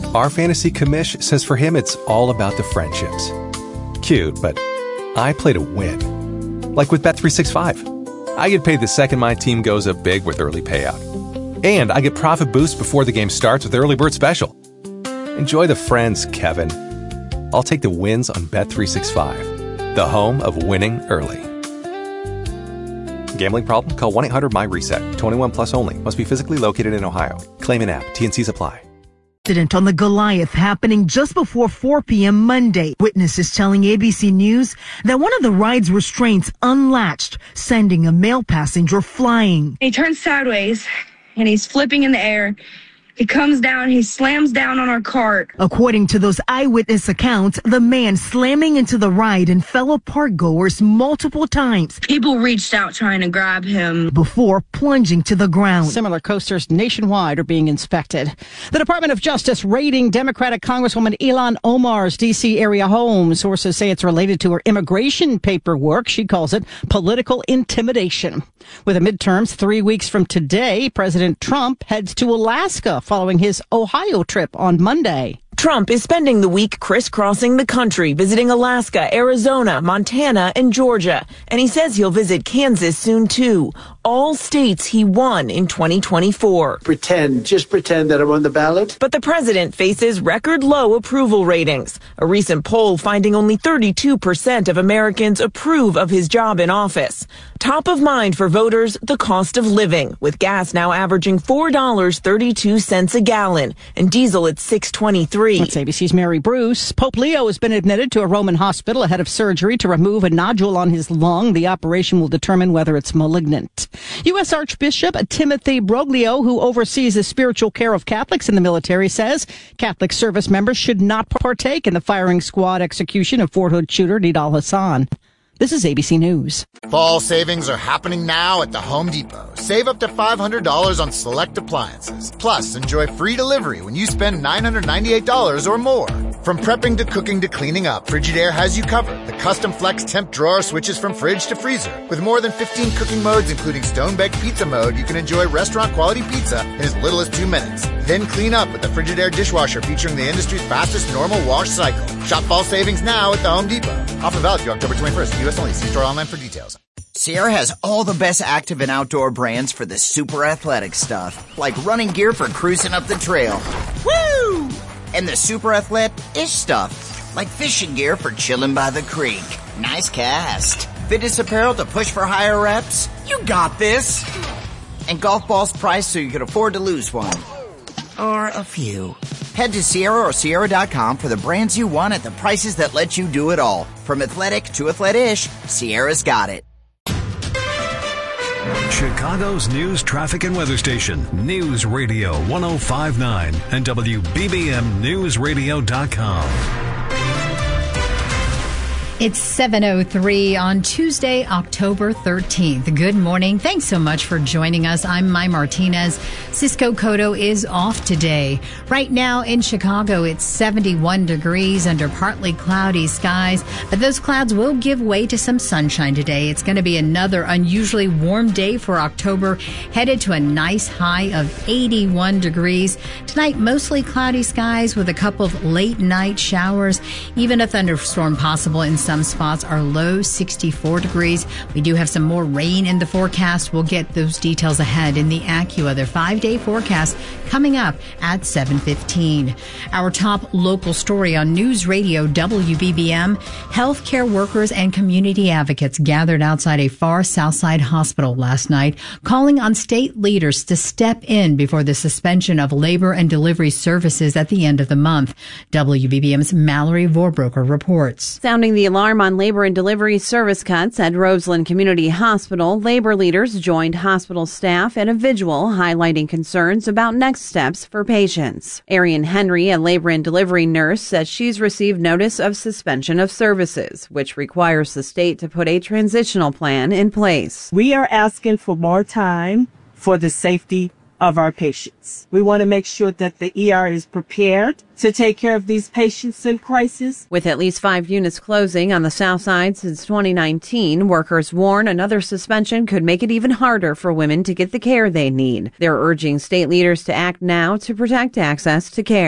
Our fantasy commish says for him it's all about the friendships. Cute, but I play to win. Like with Bet365. I get paid the second my team goes up big with early payout. And I get profit boost before the game starts with Early Bird Special. Enjoy the friends, Kevin. I'll take the wins on Bet365, the home of winning early. Gambling problem? Call 1-800-MY-RESET. 21 plus only. Must be physically located in Ohio. Claim in app. T&Cs apply. Incident on the Goliath happening just before 4 p.m. Monday. Witnesses telling ABC News that one of the ride's restraints unlatched, sending a male passenger flying. He turns sideways and he's flipping in the air. He comes down, he slams down on our cart. According to those eyewitness accounts, the man slamming into the ride and fellow parkgoers multiple times. People reached out trying to grab him before plunging to the ground. Similar coasters nationwide are being inspected. The Department of Justice raiding Democratic Congresswoman Ilhan Omar's D.C. area home. Sources say it's related to her immigration paperwork. She calls it political intimidation. With the midterms 3 weeks from today, President Trump heads to Alaska following his Ohio trip on Monday. Trump is spending the week crisscrossing the country, visiting Alaska, Arizona, Montana, and Georgia. And he says he'll visit Kansas soon, too. All states he won in 2024. Just pretend that I'm on the ballot. But the president faces record low approval ratings. A recent poll finding only 32% of Americans approve of his job in office. Top of mind for voters, the cost of living, with gas now averaging $4.32 a gallon and diesel at $6.23. That's ABC's Mary Bruce. Pope Leo has been admitted to a Roman hospital ahead of surgery to remove a nodule on his lung. The operation will determine whether it's malignant. U.S. Archbishop Timothy Broglio, who oversees the spiritual care of Catholics in the military, says Catholic service members should not partake in the firing squad execution of Fort Hood shooter Nidal Hassan. This is ABC News. Fall savings are happening now at the Home Depot. Save up to $500 on select appliances. Plus, enjoy free delivery when you spend $998 or more. From prepping to cooking to cleaning up, Frigidaire has you covered. The custom flex temp drawer switches from fridge to freezer. With more than 15 cooking modes, including stone-baked pizza mode, you can enjoy restaurant-quality pizza in as little as 2 minutes. Then clean up with the Frigidaire dishwasher featuring the industry's fastest normal wash cycle. Shop fall savings now at the Home Depot. Offer valid through October 21st. U.S. only. See store online for details. Sierra has all the best active and outdoor brands for the super athletic stuff, like running gear for cruising up the trail. Woo! And the super athletic-ish stuff, like fishing gear for chilling by the creek. Nice cast. Fitness apparel to push for higher reps. You got this. And golf balls priced so you can afford to lose one. Or a few. Head to Sierra or Sierra.com for the brands you want at the prices that let you do it all. From athletic to athletic-ish, Sierra's got it. Chicago's news, traffic, and weather station. News Radio 105.9 and WBBMNewsRadio.com. It's 7:03 on Tuesday, October 13th. Good morning. Thanks so much for joining us. I'm Mai Martinez. Cisco Cotto is off today. Right now in Chicago, it's 71 degrees under partly cloudy skies, but those clouds will give way to some sunshine today. It's going to be another unusually warm day for October, headed to a nice high of 81 degrees. Tonight, mostly cloudy skies with a couple of late night showers, even a thunderstorm possible in some spots. Our low 64 degrees. We do have some more rain in the forecast. We'll get those details ahead in the AccuWeather 5-day forecast coming up at 7:15. Our top local story on News Radio WBBM. Healthcare workers and community advocates gathered outside a far south side hospital last night, calling on state leaders to step in before the suspension of labor and delivery services at the end of the month. WBBM's Mallory Vorbroker reports. Sounding the alarm on labor and delivery service cuts at Roseland Community Hospital, labor leaders joined hospital staff in a vigil highlighting concerns about next steps for patients. Arian Henry, a labor and delivery nurse, says she's received notice of suspension of services, which requires the state to put a transitional plan in place. We are asking for more time for the safety of our patients. We want to make sure that the ER is prepared to take care of these patients in crisis. With at least 5 units closing on the south side since 2019, workers warn another suspension could make it even harder for women to get the care they need. They're urging state leaders to act now to protect access to care.